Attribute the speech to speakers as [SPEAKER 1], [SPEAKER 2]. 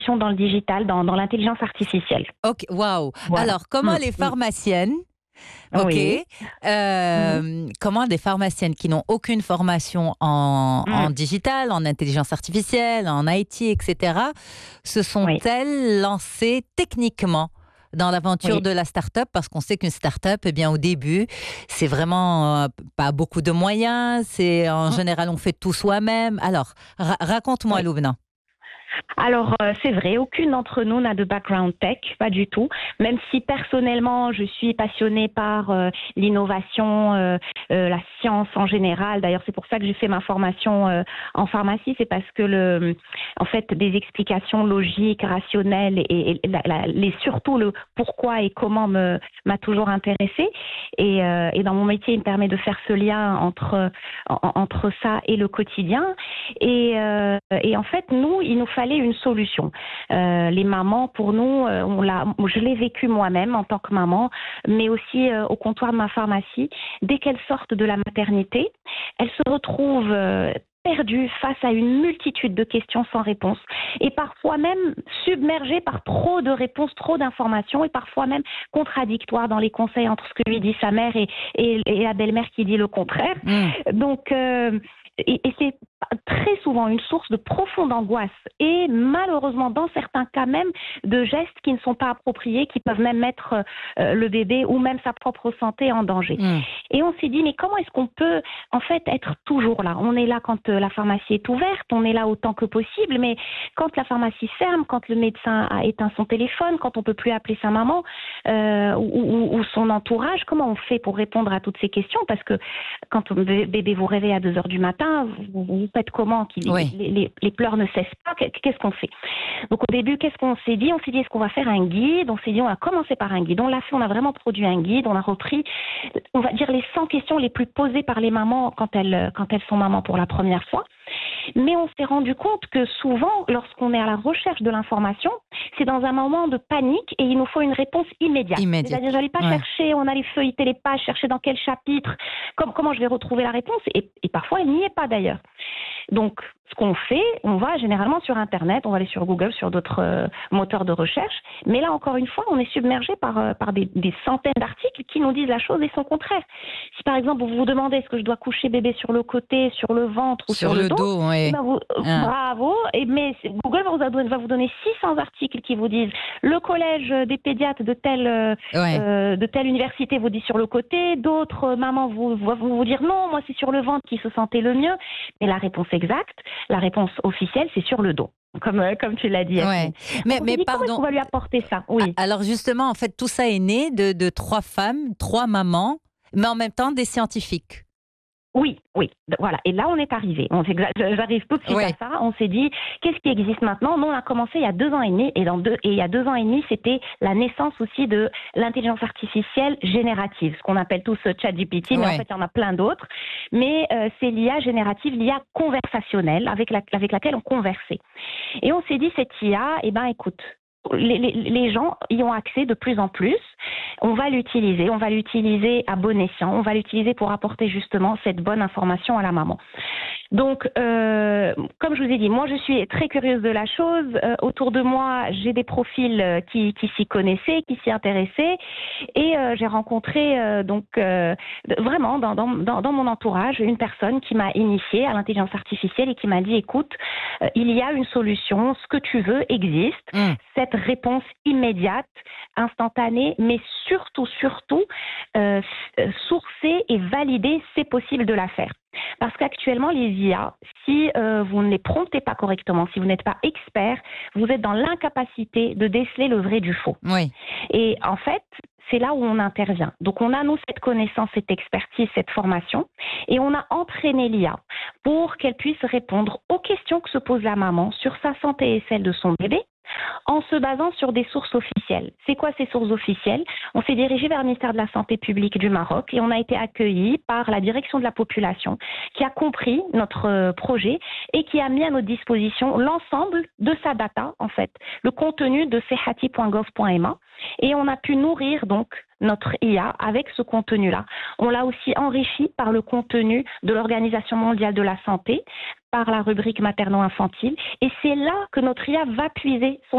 [SPEAKER 1] formation dans le digital, dans l'intelligence artificielle.
[SPEAKER 2] Ok, waouh.
[SPEAKER 1] Voilà.
[SPEAKER 2] Alors, comment les pharmaciennes, ok,
[SPEAKER 1] Oui. Mhm.
[SPEAKER 2] comment des pharmaciennes qui n'ont aucune formation en
[SPEAKER 1] Mm.
[SPEAKER 2] digital, en intelligence artificielle, en IT, etc., se
[SPEAKER 1] Oui.
[SPEAKER 2] sont-elles lancées techniquement dans l'aventure
[SPEAKER 1] Oui.
[SPEAKER 2] de la start-up? Parce qu'on sait qu'une start-up, eh bien, au début, c'est vraiment pas beaucoup de moyens. C'est en
[SPEAKER 1] Mm.
[SPEAKER 2] général, on fait tout soi-même. Alors, raconte-moi,
[SPEAKER 1] Oui.
[SPEAKER 2] Loubna.
[SPEAKER 1] Alors, c'est vrai, aucune d'entre nous n'a de background tech, pas du tout. Même si personnellement, je suis passionnée par l'innovation, la science en général. D'ailleurs, c'est pour ça que j'ai fait ma formation en pharmacie. C'est parce que en fait, des explications logiques, rationnelles surtout le pourquoi et comment m'a toujours intéressée. Et dans mon métier, il me permet de faire ce lien entre ça et le quotidien. Et en fait, nous, il nous fallait une solution. Les mamans, pour nous, je l'ai vécu moi-même en tant que maman, mais aussi au comptoir de ma pharmacie. Dès qu'elles sortent de la maternité, elles se retrouvent perdues face à une multitude de questions sans réponse et parfois même submergées par trop de réponses, trop d'informations et parfois même contradictoires dans les conseils entre ce que lui dit sa mère et la belle-mère qui dit le contraire.
[SPEAKER 2] Hmm.
[SPEAKER 1] Donc, et c'est très souvent une source de profonde angoisse et malheureusement dans certains cas même de gestes qui ne sont pas appropriés, qui peuvent même mettre le bébé ou même sa propre santé en danger.
[SPEAKER 2] Hmm.
[SPEAKER 1] Et on s'est dit mais comment est-ce qu'on peut en fait être toujours là? On est là quand la pharmacie est ouverte, on est là autant que possible, mais quand la pharmacie ferme, quand le médecin a éteint son téléphone, quand on peut plus appeler sa maman ou son entourage, comment on fait pour répondre à toutes ces questions? Parce que quand le bébé vous réveille à 2 heures du matin, vous faites comment?
[SPEAKER 2] Oui.
[SPEAKER 1] Les pleurs ne cessent pas. Qu'est-ce qu'on fait? Donc au début, qu'est-ce qu'on s'est dit? On s'est dit, est-ce qu'on va faire un guide? On s'est dit, on va commencer par un guide. On l'a fait, on a vraiment produit un guide. On a repris, on va dire, les 100 questions les plus posées par les mamans quand elles sont mamans pour la première fois. Mais on s'est rendu compte que souvent, lorsqu'on est à la recherche de l'information, c'est dans un moment de panique et il nous faut une réponse immédiate.
[SPEAKER 2] Immédiate.
[SPEAKER 1] C'est-à-dire, j'allais pas
[SPEAKER 2] Ouais.
[SPEAKER 1] chercher, on allait feuilleter les pages, chercher dans quel chapitre, comment je vais retrouver la réponse. Et parfois, elle n'y est pas d'ailleurs. Donc, ce qu'on fait, on va généralement sur Internet, on va aller sur Google, sur d'autres moteurs de recherche. Mais là, encore une fois, on est submergé par des centaines d'articles qui nous disent la chose et son contraire. Si par exemple, vous vous demandez est-ce que je dois coucher bébé sur le côté, sur le ventre ou sur
[SPEAKER 2] Sur
[SPEAKER 1] le
[SPEAKER 2] le
[SPEAKER 1] dos,
[SPEAKER 2] dos,
[SPEAKER 1] eh
[SPEAKER 2] oui.
[SPEAKER 1] ben
[SPEAKER 2] Hein.
[SPEAKER 1] bravo. Mais Google va vous donner 600 articles qui vous disent le collège des pédiatres
[SPEAKER 2] Ouais.
[SPEAKER 1] de telle université vous dit sur le côté, d'autres mamans vont vous dire non, moi c'est sur le ventre qui se sentait le mieux. Mais la réponse exacte, la réponse officielle, c'est sur le dos, comme tu l'as dit,
[SPEAKER 2] Ouais.
[SPEAKER 1] Yasmine.
[SPEAKER 2] Mais,
[SPEAKER 1] Donc on s'est
[SPEAKER 2] mais
[SPEAKER 1] dit comment est-ce qu'on
[SPEAKER 2] pardon.
[SPEAKER 1] va lui apporter ça? Oui.
[SPEAKER 2] Alors justement, en fait, tout ça est né de trois femmes, trois mamans, mais en même temps des scientifiques.
[SPEAKER 1] Oui, oui, voilà. Et là, on est arrivé. J'arrive tout de suite à
[SPEAKER 2] Ouais.
[SPEAKER 1] ça. On s'est dit, qu'est-ce qui existe maintenant? Nous, on a commencé il y a 2 ans et demi, et il y a 2 ans et demi, c'était la naissance aussi de l'intelligence artificielle générative, ce qu'on appelle tous ChatGPT, mais en
[SPEAKER 2] Ouais.
[SPEAKER 1] fait, il y en a plein d'autres. Mais c'est l'IA générative, l'IA conversationnelle, avec laquelle on conversait. Et on s'est dit, cette IA, eh ben, écoute, les gens y ont accès de plus en plus. On va l'utiliser à bon escient, on va l'utiliser pour apporter justement cette bonne information à la maman. Donc, comme je vous ai dit, moi je suis très curieuse de la chose. Autour de moi, j'ai des profils qui s'y connaissaient, qui s'y intéressaient, et j'ai rencontré vraiment dans mon entourage une personne qui m'a initiée à l'intelligence artificielle et qui m'a dit écoute, il y a une solution, ce que tu veux existe.
[SPEAKER 2] Hum.
[SPEAKER 1] Cette réponse immédiate, instantanée, mais surtout, sourcée et validée, c'est possible de la faire. Parce qu'actuellement, les IA, si vous ne les promptez pas correctement, si vous n'êtes pas expert, vous êtes dans l'incapacité de déceler le vrai du faux.
[SPEAKER 2] Oui.
[SPEAKER 1] Et en fait, c'est là où on intervient. Donc, on a, nous, cette connaissance, cette expertise, cette formation, et on a entraîné l'IA pour qu'elle puisse répondre aux questions que se pose la maman sur sa santé et celle de son bébé, en se basant sur des sources officielles. C'est quoi ces sources officielles? On s'est dirigé vers le ministère de la Santé publique du Maroc et on a été accueillis par la direction de la population qui a compris notre projet et qui a mis à notre disposition l'ensemble de sa data, en fait, le contenu de sehati.gov.ma, et on a pu nourrir donc notre IA avec ce contenu-là. On l'a aussi enrichi par le contenu de l'Organisation mondiale de la santé, par la rubrique materno-infantile, et c'est là que notre IA va puiser son